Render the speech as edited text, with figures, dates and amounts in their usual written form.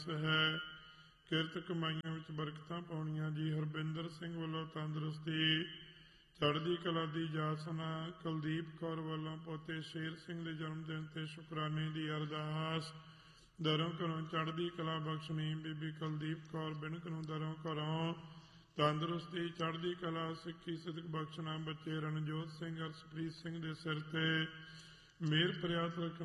ਹੈ। ਕਿਰਤ ਕਮਾਈਆਂ ਵਿੱਚ ਬਰਕਤਾਂ ਪਾਉਣੀਆਂ ਜੀ। ਹਰਬਿੰਦਰ ਸਿੰਘ ਵੱਲੋਂ ਤੰਦਰੁਸਤੀ ਚੜ੍ਹਦੀ ਕਲਾ ਦੀ ਜਾਸਨਾ। ਕੁਲਦੀਪ ਕੌਰ ਵੱਲੋਂ ਪੋਤੇ ਸ਼ੇਰ ਸਿੰਘ ਦੇ ਜਨਮ ਦਿਨ ਤੇ ਸ਼ੁਕਰਾਨੇ ਦੀ ਅਰਦਾਸ। ਦਰੋਂ ਘਰੋਂ ਚੜ੍ਹਦੀ ਕਲਾ ਬਖਸ਼ਣੀ। ਬੀਬੀ ਕੁਲਦੀਪ ਕੌਰ ਬਿਨਕ ਨੂੰ ਦਰੋਂ ਘਰੋਂ ਤੰਦਰੁਸਤੀ ਚੜ੍ਹਦੀ ਕਲਾ ਸਿੱਖੀ ਸਿਦਕ ਬਖਸ਼ਣਾ। ਬੱਚੇ ਰਣਜੋਤ ਸਿੰਘ ਅਰਸ਼ਪ੍ਰੀਤ ਸਿੰਘ ਦੇ ਸਿਰ ਤੇ ਮਿਹਰ ਪ੍ਰਿਆਤ ਰੱਖਣਾ।